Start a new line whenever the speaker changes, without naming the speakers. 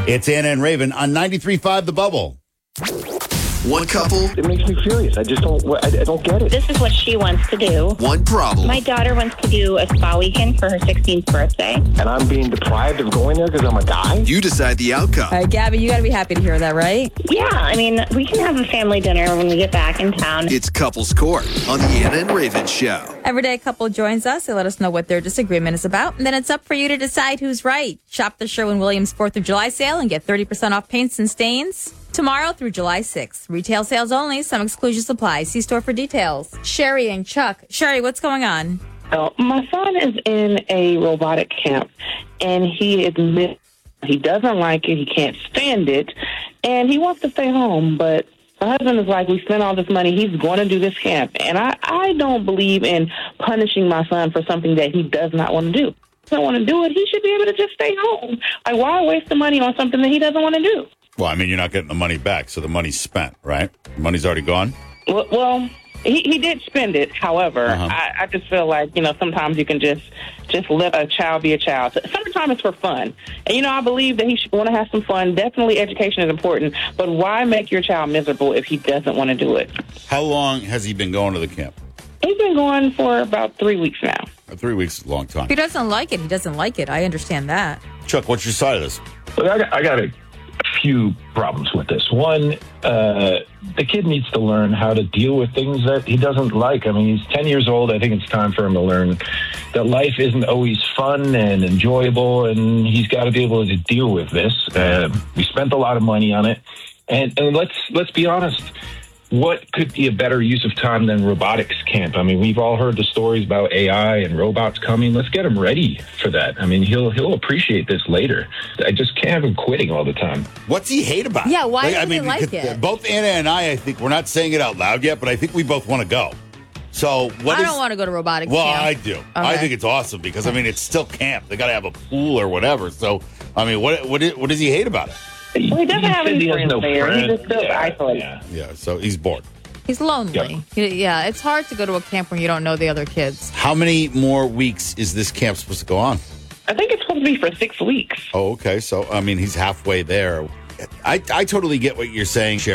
It's Anna and Raven on 93.5 The Bubble.
One couple,
It makes me furious. I don't get it.
This is what she wants to do.
one problem.
My daughter wants to do a spa weekend for her 16th birthday.
And I'm being deprived of going there because I'm a guy?
You decide the outcome.
All right, Gabby, you got to be happy to hear that, right?
Yeah, I mean, we can have a family dinner when we get back in town.
It's Couples Court on the Anna and Raven Show.
Every day a couple joins us. They let us know what their disagreement is about, and then it's up for you to decide who's right. Shop the Sherwin-Williams 4th of July sale and get 30% off paints and stains tomorrow through July 6th. Retail sales only. Some exclusions apply. See store for details. Sherry and Chuck. Sherry, what's going on?
My son is in a robotic camp, and he admits he doesn't like it, he can't stand it, and he wants to stay home. But my husband is like, we spent all this money, he's going to do this camp. And I don't believe in punishing my son for something that he does not want to do. If he doesn't want to do it, he should be able to just stay home. Like, why waste the money on something that he doesn't want to do?
Well, I mean, you're not getting the money back, so the money's spent, right? The money's already gone?
Well, he did spend it. However, I just feel like, sometimes you can just let a child be a child. Summertime is for fun. And, I believe that he should want to have some fun. Definitely education is important. But why make your child miserable if he doesn't want to do it?
How long has he been going to the camp?
He's been going for about 3 weeks now.
3 weeks is a long time.
If he doesn't like it, he doesn't like it. I understand that.
Chuck, what's your side of this?
Look, I got a few problems with this. One, the kid needs to learn how to deal with things that he doesn't like. I mean, he's 10 years old. I think it's time for him to learn that life isn't always fun and enjoyable, and he's got to be able to deal with this. We spent a lot of money on it. And let's be honest. What could be a better use of time than robotics camp? I mean, we've all heard the stories about AI and robots coming. Let's get him ready for that. I mean, he'll appreciate this later. I just can't have him quitting all the time.
What's he hate about it?
Yeah, why doesn't he like it?
Both Anna and I think, we're not saying it out loud yet, but I think we both want to go. So
I don't want to go to robotics camp.
Well, I do. Okay. I think it's awesome because, it's still camp. They got to have a pool or whatever. So, what does he hate about it?
Well, he doesn't have any friends there. He just feels isolated.
Yeah, so he's bored.
He's lonely. Yeah, it's hard to go to a camp when you don't know the other kids.
How many more weeks is this camp supposed to go on?
I think it's supposed to be for 6 weeks.
Oh, okay. So, he's halfway there. I totally get what you're saying, Sharon.